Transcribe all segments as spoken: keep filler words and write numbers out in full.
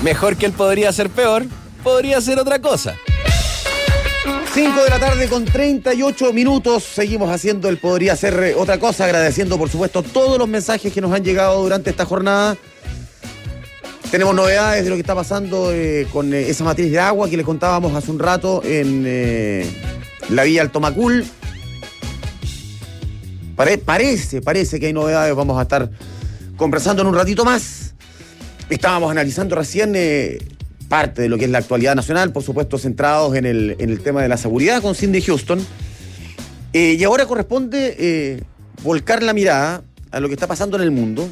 Mejor que él podría ser peor, podría ser otra cosa. cinco de la tarde con treinta y ocho minutos. Seguimos haciendo el Podría Ser Otra Cosa, agradeciendo por supuesto todos los mensajes que nos han llegado durante esta jornada. Tenemos novedades de lo que está pasando eh, con eh, esa matriz de agua que les contábamos hace un rato en eh, la Villa Alto Macul. Pare- parece, parece que hay novedades, vamos a estar conversando en un ratito más. Estábamos analizando recién eh, parte de lo que es la actualidad nacional, por supuesto centrados en el, en el tema de la seguridad con Cindy Houston. Eh, y ahora corresponde eh, volcar la mirada a lo que está pasando en el mundo,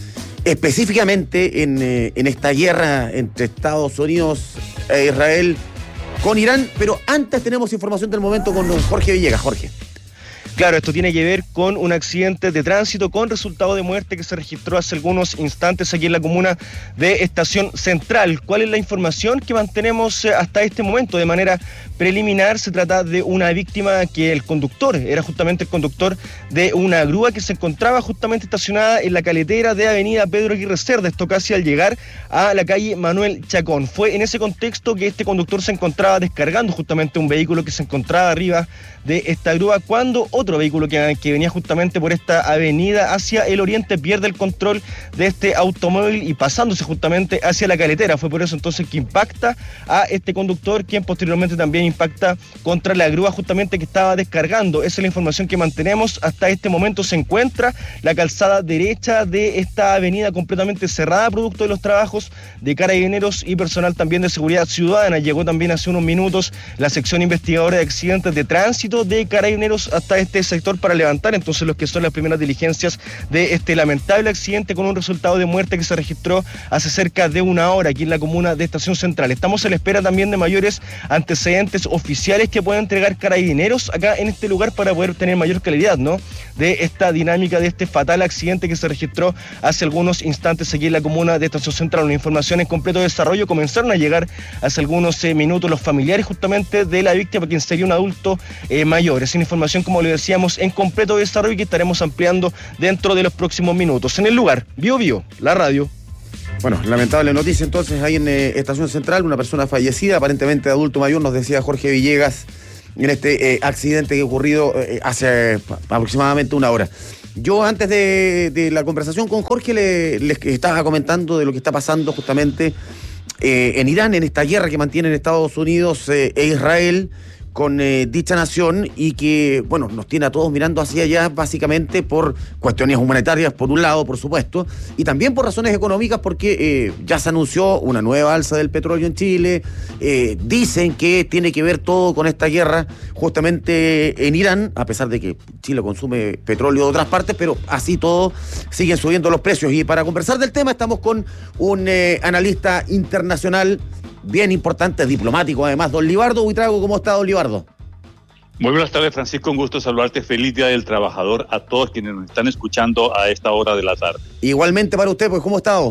específicamente en, eh, en esta guerra entre Estados Unidos e Israel con Irán. Pero antes tenemos información del momento con don Jorge Villegas. Jorge. Claro, esto tiene que ver con un accidente de tránsito con resultado de muerte que se registró hace algunos instantes aquí en la comuna de Estación Central. ¿Cuál es la información que mantenemos hasta este momento? De manera preliminar, se trata de una víctima que el conductor, era justamente el conductor de una grúa que se encontraba justamente estacionada en la caletera de avenida Pedro Aguirre Cerda, esto casi al llegar a la calle Manuel Chacón. Fue en ese contexto que este conductor se encontraba descargando justamente un vehículo que se encontraba arriba de esta grúa cuando otro Otro vehículo que, que venía justamente por esta avenida hacia el oriente pierde el control de este automóvil y pasándose justamente hacia la caletera. Fue por eso entonces que impacta a este conductor, quien posteriormente también impacta contra la grúa justamente que estaba descargando. Esa es la información que mantenemos. Hasta este momento se encuentra la calzada derecha de esta avenida completamente cerrada, producto de los trabajos de carabineros y personal también de seguridad ciudadana. Llegó también hace unos minutos la sección investigadora de accidentes de tránsito de carabineros hasta este sector para levantar entonces los que son las primeras diligencias de este lamentable accidente con un resultado de muerte que se registró hace cerca de una hora aquí en la comuna de Estación Central. Estamos a la espera también de mayores antecedentes oficiales que puedan entregar carabineros acá en este lugar para poder tener mayor claridad, ¿no?, de esta dinámica, de este fatal accidente que se registró hace algunos instantes aquí en la comuna de Estación Central. Una información en completo desarrollo. Comenzaron a llegar hace algunos eh, minutos los familiares justamente de la víctima, quien sería un adulto eh, mayor. Es una información, como le decíamos, en completo desarrollo y que estaremos ampliando dentro de los próximos minutos. En el lugar, Bio Bio, la radio. Bueno, lamentable noticia entonces ahí en eh, Estación Central, una persona fallecida, aparentemente de adulto mayor, nos decía Jorge Villegas, en este eh, accidente que ha ocurrido eh, hace aproximadamente una hora. Yo antes de, de la conversación con Jorge le, les estaba comentando de lo que está pasando justamente eh, en Irán, en esta guerra que mantienen Estados Unidos eh, e Israel con eh, dicha nación y que, bueno, nos tiene a todos mirando hacia allá básicamente por cuestiones humanitarias, por un lado, por supuesto, y también por razones económicas porque eh, ya se anunció una nueva alza del petróleo en Chile, eh, dicen que tiene que ver todo con esta guerra justamente en Irán, a pesar de que Chile consume petróleo de otras partes, pero así todo siguen subiendo los precios. Y para conversar del tema estamos con un eh, analista internacional bien importante, diplomático además, don Libardo Buitrago. ¿Cómo está, don Libardo? Muy buenas tardes, Francisco, un gusto saludarte. Feliz Día del Trabajador a todos quienes nos están escuchando a esta hora de la tarde. Igualmente para usted, pues, ¿cómo ha estado?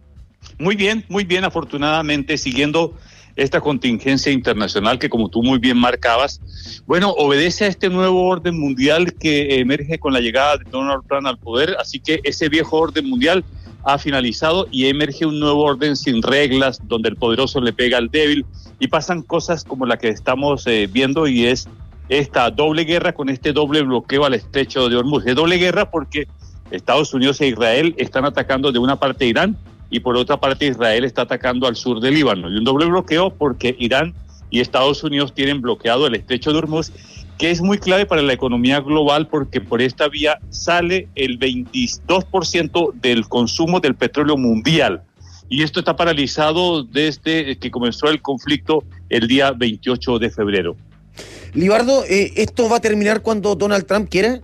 Muy bien, muy bien, afortunadamente, siguiendo esta contingencia internacional que, como tú muy bien marcabas, bueno, obedece a este nuevo orden mundial que emerge con la llegada de Donald Trump al poder, así que ese viejo orden mundial ha finalizado y emerge un nuevo orden sin reglas, donde el poderoso le pega al débil y pasan cosas como la que estamos eh, viendo, y es esta doble guerra con este doble bloqueo al estrecho de Hormuz. Es doble guerra porque Estados Unidos e Israel están atacando de una parte Irán y por otra parte Israel está atacando al sur del Líbano. Y un doble bloqueo porque Irán y Estados Unidos tienen bloqueado el estrecho de Hormuz, que es muy clave para la economía global porque por esta vía sale el veintidós por ciento del consumo del petróleo mundial. Y esto está paralizado desde que comenzó el conflicto el día veintiocho de febrero. Libardo, eh, ¿esto va a terminar cuando Donald Trump quiera?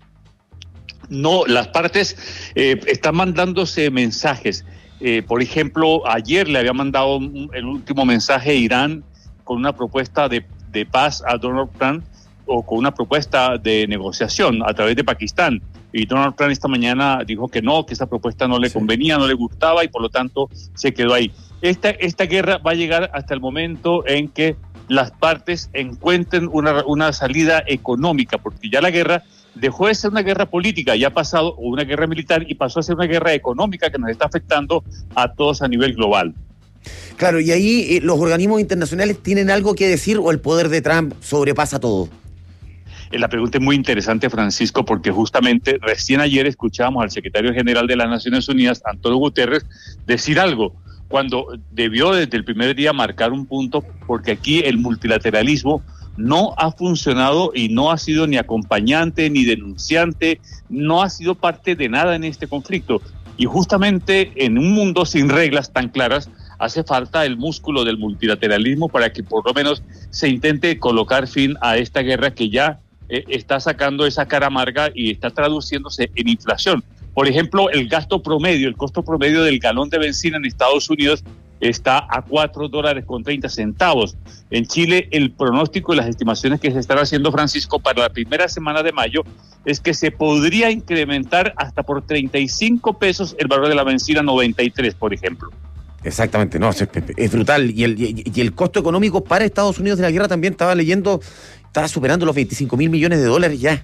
No, las partes eh, están mandándose mensajes. Eh, por ejemplo, ayer le había mandado un, el último mensaje a Irán con una propuesta de, de paz a Donald Trump, o con una propuesta de negociación a través de Pakistán. Y Donald Trump esta mañana dijo que no, que esa propuesta no le sí. convenía, no le gustaba y por lo tanto se quedó ahí. Esta, esta guerra va a llegar hasta el momento en que las partes encuentren una, una salida económica, porque ya la guerra dejó de ser una guerra política, ya ha pasado, o una guerra militar, y pasó a ser una guerra económica que nos está afectando a todos a nivel global. Claro, y ahí eh, los organismos internacionales tienen algo que decir o el poder de Trump sobrepasa todo. La pregunta es muy interesante, Francisco, porque justamente recién ayer escuchábamos al secretario general de las Naciones Unidas, Antonio Guterres, decir algo, cuando debió desde el primer día marcar un punto, porque aquí el multilateralismo no ha funcionado y no ha sido ni acompañante ni denunciante, no ha sido parte de nada en este conflicto. Y justamente en un mundo sin reglas tan claras, hace falta el músculo del multilateralismo para que por lo menos se intente colocar fin a esta guerra que ya eh, está sacando esa cara amarga y está traduciéndose en inflación. Por ejemplo, el gasto promedio, el costo promedio del galón de benzina en Estados Unidos está a cuatro dólares con treinta centavos. En Chile, el pronóstico y las estimaciones que se están haciendo, Francisco, para la primera semana de mayo es que se podría incrementar hasta por treinta y cinco pesos el valor de la benzina noventa y tres, por ejemplo. Exactamente, no, es, es brutal. Y el, y, y el costo económico para Estados Unidos de la guerra también, estaba leyendo, estaba superando los veinticinco mil millones de dólares ya.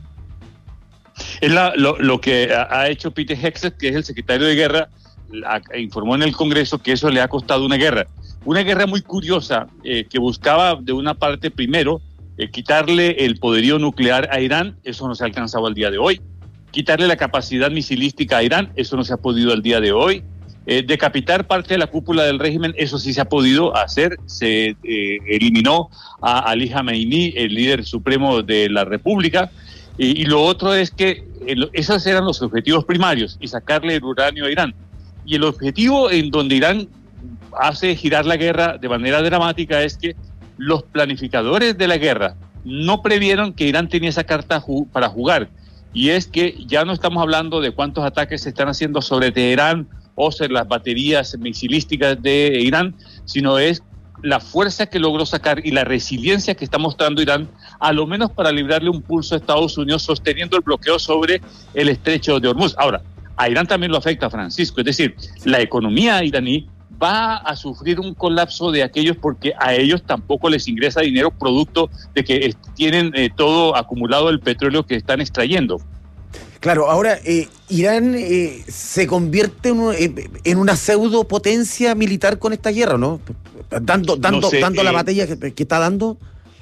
Es la, lo, lo que ha, ha hecho Peter Hegseth, que es el secretario de guerra, la, informó en el Congreso que eso le ha costado una guerra. Una guerra muy curiosa, eh, que buscaba de una parte primero eh, quitarle el poderío nuclear a Irán, eso no se ha alcanzado al día de hoy. Quitarle la capacidad misilística a Irán, eso no se ha podido al día de hoy. Eh, decapitar parte de la cúpula del régimen, eso sí se ha podido hacer. Se eh, eliminó a Ali Khamenei, el líder supremo de la República. Y, y lo otro es que el, esos eran los objetivos primarios, y sacarle el uranio a Irán. Y el objetivo en donde Irán hace girar la guerra de manera dramática es que los planificadores de la guerra no previeron que Irán tenía esa carta ju- para jugar. Y es que ya no estamos hablando de cuántos ataques se están haciendo sobre Teherán o sobre las baterías misilísticas de Irán, sino es la fuerza que logró sacar y la resiliencia que está mostrando Irán, a lo menos para librarle un pulso a Estados Unidos, sosteniendo el bloqueo sobre el estrecho de Hormuz. Ahora, a Irán también lo afecta, Francisco, es decir, la economía iraní va a sufrir un colapso de aquellos porque a ellos tampoco les ingresa dinero producto de que tienen eh, todo acumulado el petróleo que están extrayendo. Claro, ahora eh, Irán eh, se convierte en, eh, en una pseudo potencia militar con esta guerra, ¿no? Dando, dando, no sé, dando eh, la batalla que, que está dando.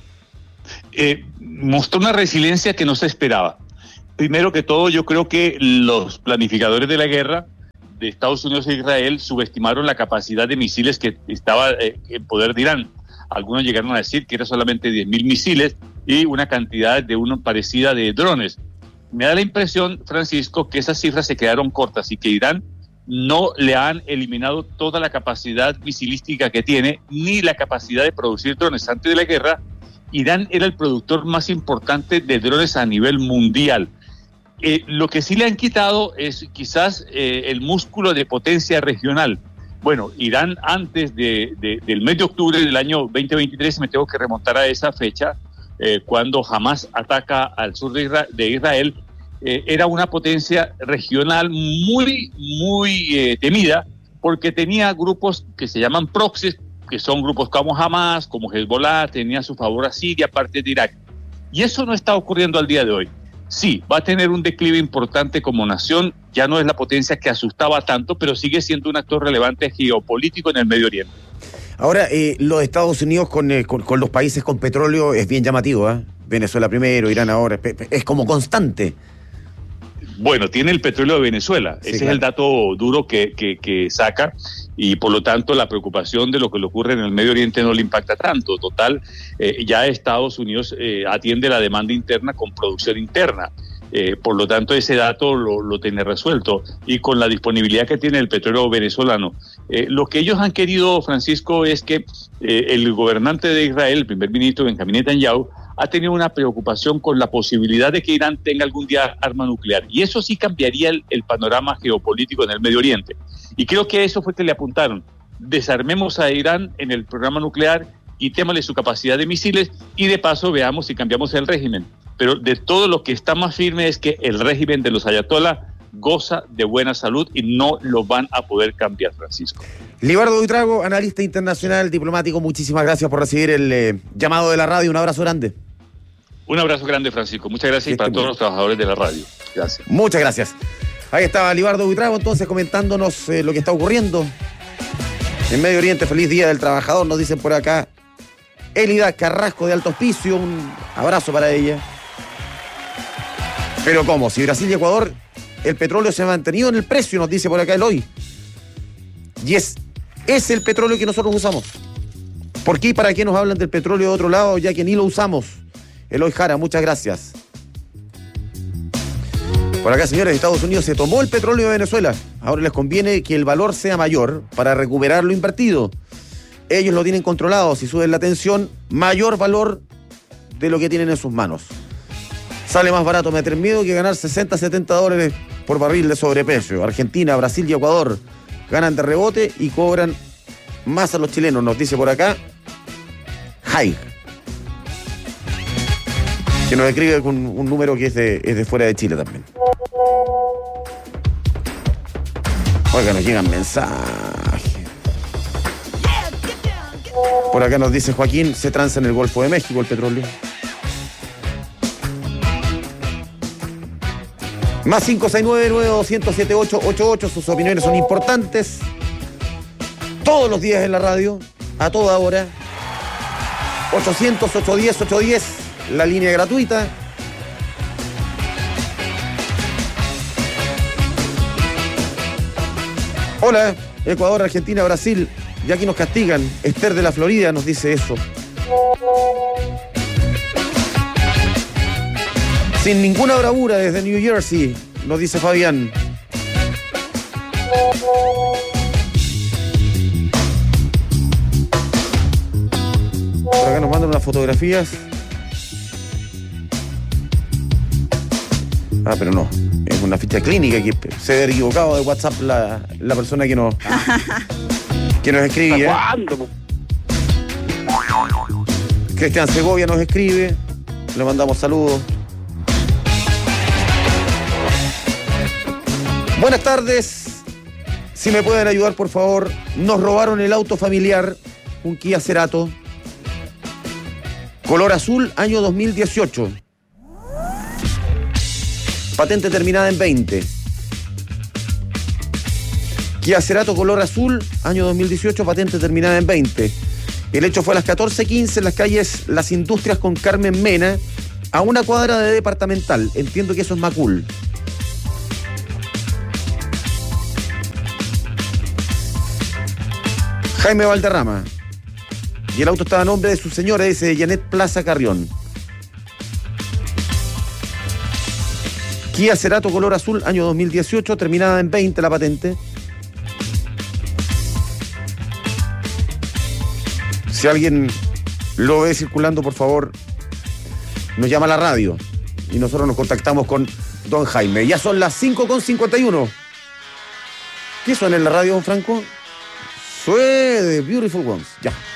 Eh, mostró una resiliencia que no se esperaba. Primero que todo, yo creo que los planificadores de la guerra de Estados Unidos e Israel subestimaron la capacidad de misiles que estaba eh, en poder de Irán. Algunos llegaron a decir que era solamente diez mil misiles y una cantidad de uno parecida de drones. Me da la impresión, Francisco, que esas cifras se quedaron cortas y que Irán no le han eliminado toda la capacidad misilística que tiene, ni la capacidad de producir drones. Antes de la guerra, Irán era el productor más importante de drones a nivel mundial. Eh, lo que sí le han quitado es quizás eh, el músculo de potencia regional. Bueno, Irán antes de, de, del mes de octubre del año veinte veintitrés, me tengo que remontar a esa fecha, eh, cuando Hamas ataca al sur de Israel, de Israel eh, era una potencia regional muy, muy eh, temida, porque tenía grupos que se llaman proxies, que son grupos como Hamas, como Hezbollah, tenía a su favor a Siria, parte de Irak. Y eso no está ocurriendo al día de hoy. Sí, va a tener un declive importante como nación, ya no es la potencia que asustaba tanto, pero sigue siendo un actor relevante geopolítico en el Medio Oriente. Ahora, eh, los Estados Unidos con, eh, con, con los países con petróleo es bien llamativo, ¿eh? Venezuela primero, Irán ahora, es, es como constante. Bueno, tiene el petróleo de Venezuela, sí, ese claro. Es el dato duro que, que, que saca, y por lo tanto la preocupación de lo que le ocurre en el Medio Oriente no le impacta tanto. Total, eh, ya Estados Unidos eh, atiende la demanda interna con producción interna, eh, por lo tanto ese dato lo, lo tiene resuelto, y con la disponibilidad que tiene el petróleo venezolano. Eh, lo que ellos han querido, Francisco, es que eh, el gobernante de Israel, el primer ministro Benjamín Netanyahu, ha tenido una preocupación con la posibilidad de que Irán tenga algún día arma nuclear. Y eso sí cambiaría el, el panorama geopolítico en el Medio Oriente. Y creo que eso fue que le apuntaron. Desarmemos a Irán en el programa nuclear, quitémosle su capacidad de misiles y de paso veamos si cambiamos el régimen. Pero de todo lo que está más firme es que el régimen de los ayatollah goza de buena salud y no lo van a poder cambiar, Francisco. Libardo Buitrago, analista internacional, diplomático, muchísimas gracias por recibir el eh, llamado de la radio. Un abrazo grande. Un abrazo grande, Francisco. Muchas gracias, y para todos los trabajadores de la radio. Gracias. Muchas gracias. Ahí estaba Libardo Buitrago, entonces, comentándonos eh, lo que está ocurriendo En Medio Oriente, feliz Día del Trabajador, nos dicen por acá. Elida Carrasco de Alto Hospicio, un abrazo para ella. Pero ¿cómo? Si Brasil y Ecuador, el petróleo se ha mantenido en el precio, nos dice por acá Eloy. Y es, es el petróleo que nosotros usamos. ¿Por qué y para qué nos hablan del petróleo de otro lado, ya que ni lo usamos? Eloy Jara, muchas gracias. Por acá, señores, Estados Unidos se tomó el petróleo de Venezuela. Ahora les conviene que el valor sea mayor para recuperar lo invertido. Ellos lo tienen controlado. Si suben la tensión, mayor valor de lo que tienen en sus manos. Sale más barato meter miedo que ganar sesenta, setenta dólares por barril de sobreprecio. Argentina, Brasil y Ecuador ganan de rebote y cobran más a los chilenos, nos dice por acá Haig, que nos escribe con un número que es de, es de fuera de Chile también. Oiga, nos llegan mensajes. Por acá nos dice Joaquín, se transa en el Golfo de México el petróleo. Más cinco seis nueve, nueve dos cero cero, siete ocho ocho ocho, sus opiniones son importantes. Todos los días en la radio, a toda hora. ochocientos, ochocientos diez, ochocientos diez, la línea gratuita. Hola, Ecuador, Argentina, Brasil. Y aquí nos castigan. Esther de la Florida nos dice eso. Sin ninguna bravura desde New Jersey, nos dice Fabián. Por acá nos mandan unas fotografías. Ah, pero no. Es una ficha clínica que se ha equivocado de WhatsApp la, la persona que nos, que nos escribe. ¿Cuándo? Cristian Segovia nos escribe. Le mandamos saludos. Buenas tardes. Si me pueden ayudar, por favor. Nos robaron el auto familiar, un Kia Cerato. Color azul, año dos mil dieciocho. Patente terminada en veinte. Kia Cerato color azul, año dos mil dieciocho, patente terminada en veinte. El hecho fue a las catorce quince en las calles Las Industrias con Carmen Mena, a una cuadra de Departamental. Entiendo que eso es Macul. Jaime Valderrama. Y el auto estaba a nombre de su señora, dice Janet Plaza Carrión. Kia Cerato color azul, año dos mil dieciocho, terminada en veinte la patente. Si alguien lo ve circulando, por favor, nos llama a la radio y nosotros nos contactamos con don Jaime. Ya son las cinco con cincuenta y uno. ¿Qué suena en la radio, don Franco? Suena de Beautiful Ones. Ya.